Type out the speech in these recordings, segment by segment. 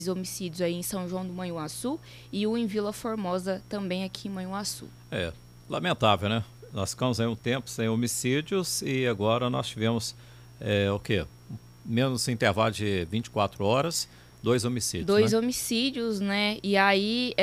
homicídios aí em São João do Manhuaçu e um em Vila Formosa, também aqui em Manhuaçu. Lamentável, né? Nós ficamos aí um tempo sem homicídios e agora nós tivemos, o quê? Menos intervalo de 24 horas, 2 homicídios, Dois né? homicídios, né? E aí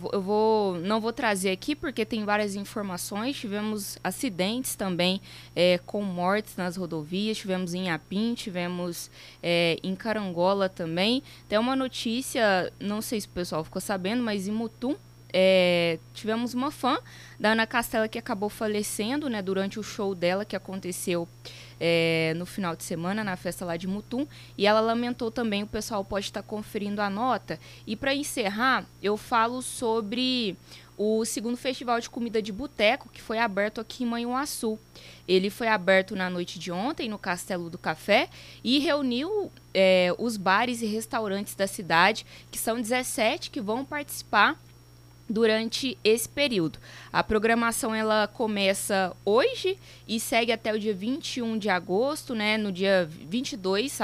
não vou trazer aqui porque tem várias informações. Tivemos acidentes também com mortes nas rodovias. Tivemos em Inhapim, tivemos em Carangola também. Tem uma notícia, não sei se o pessoal ficou sabendo, mas em Mutum, tivemos uma fã da Ana Castela que acabou falecendo, né, durante o show dela que aconteceu no final de semana, na festa lá de Mutum, e ela lamentou também, o pessoal pode estar conferindo a nota. E para encerrar, eu falo sobre o segundo Festival de Comida de Boteco, que foi aberto aqui em Manhuaçu. Ele foi aberto na noite de ontem, no Castelo do Café, e reuniu os bares e restaurantes da cidade, que são 17 que vão participar durante esse período. A programação ela começa hoje e segue até o dia 21 de agosto, né? No dia 22,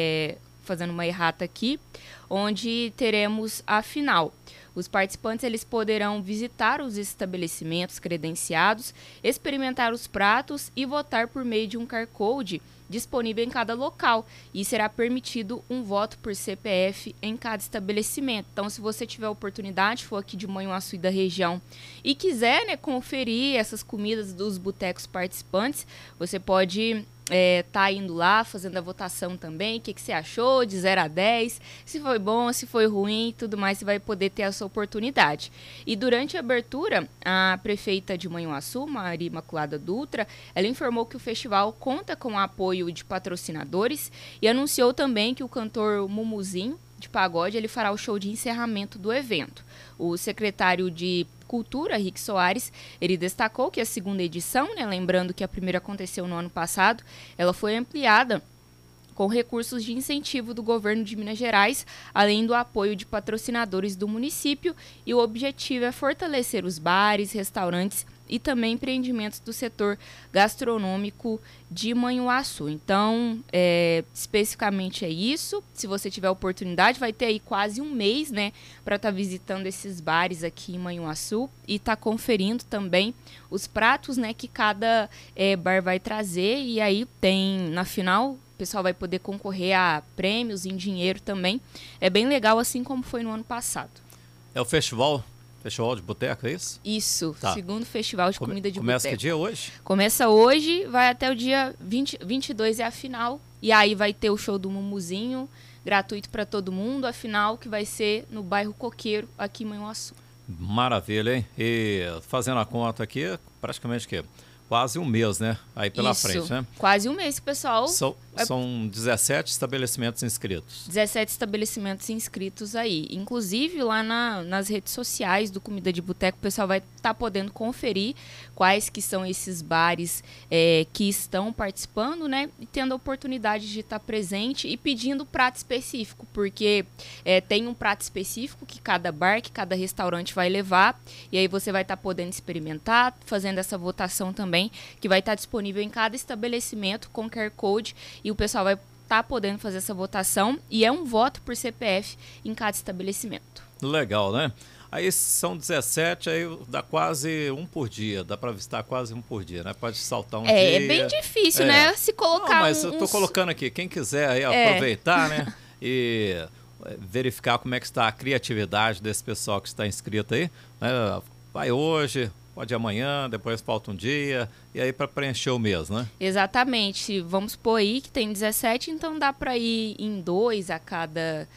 fazendo uma errata aqui, onde teremos a final. Os participantes eles poderão visitar os estabelecimentos credenciados, experimentar os pratos e votar por meio de um QR Code disponível em cada local, e será permitido um voto por CPF em cada estabelecimento. Então, se você tiver a oportunidade, for aqui de Manhuaçu e da região e quiser, né, conferir essas comidas dos botecos participantes, você pode tá indo lá, fazendo a votação também, o que você achou de 0 a 10, se foi bom, se foi ruim, tudo mais, você vai poder ter essa oportunidade. E durante a abertura, a prefeita de Manhuaçu, Maria Imaculada Dutra, ela informou que o festival conta com o apoio de patrocinadores e anunciou também que o cantor Mumuzinho, de pagode, ele fará o show de encerramento do evento. O secretário de Cultura, Rick Soares, ele destacou que a segunda edição, né, lembrando que a primeira aconteceu no ano passado, ela foi ampliada com recursos de incentivo do governo de Minas Gerais, além do apoio de patrocinadores do município, e o objetivo é fortalecer os bares, restaurantes e também empreendimentos do setor gastronômico de Manhuaçu. Então, especificamente é isso. Se você tiver oportunidade, vai ter aí quase um mês, né, para estar visitando esses bares aqui em Manhuaçu e estar conferindo também os pratos, né, que cada bar vai trazer. E aí tem, na final, o pessoal vai poder concorrer a prêmios em dinheiro também. É bem legal, assim como foi no ano passado. É o festival de boteco, é isso? Isso, segundo festival de comida de boteco. Começa que dia hoje? Começa hoje, vai até o dia 22 é a final. E aí vai ter o show do Mumuzinho, gratuito para todo mundo. A final que vai ser no bairro Coqueiro, aqui em Manhuaçu. Maravilha, hein? E fazendo a conta aqui, praticamente o quê? Quase um mês, né? Aí pela frente, né? Quase um mês, pessoal. São 17 estabelecimentos inscritos. 17 estabelecimentos inscritos aí. Inclusive, lá nas redes sociais do Comida de Boteco, o pessoal vai estar podendo conferir quais que são esses bares que estão participando, né? E tendo a oportunidade de estar presente e pedindo prato específico, porque tem um prato específico que cada bar, que cada restaurante vai levar, e aí você vai estar podendo experimentar, fazendo essa votação também, que vai estar disponível em cada estabelecimento com QR Code, e o pessoal vai estar podendo fazer essa votação, e é um voto por CPF em cada estabelecimento. Legal, né? Aí são 17, aí dá quase um por dia, dá para visitar quase um por dia, né? Pode saltar um dia. É bem difícil, né? Se colocar. Não, mas eu tô colocando aqui, quem quiser aí aproveitar, né? E verificar como é que está a criatividade desse pessoal que está inscrito aí, né? Vai hoje, pode ir amanhã, depois falta um dia, e aí para preencher o mês, né? Exatamente. Vamos supor aí que tem 17, então dá para ir em 2 a cada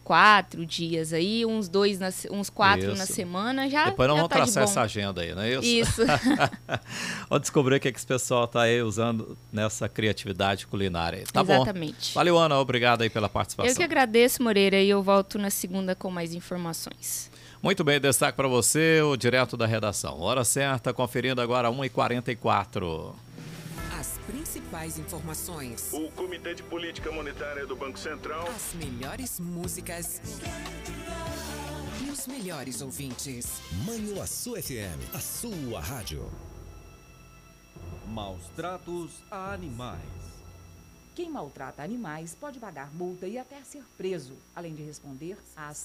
4 dias aí, uns 4 na semana, já depois nós já vamos tá traçar essa agenda aí, não é isso? Isso. Vamos descobrir o que esse pessoal está aí usando nessa criatividade culinária aí. Tá Exatamente. Bom. Valeu, Ana. Obrigado aí pela participação. Eu que agradeço, Moreira, e eu volto na segunda com mais informações. Muito bem, destaque para você, o direto da redação. Hora certa, conferindo agora 1h44. As principais informações. O Comitê de Política Monetária do Banco Central. As melhores músicas. E os melhores ouvintes. Manhuaçu FM, a sua rádio. Maus tratos a animais. Quem maltrata animais pode pagar multa e até ser preso, além de responder às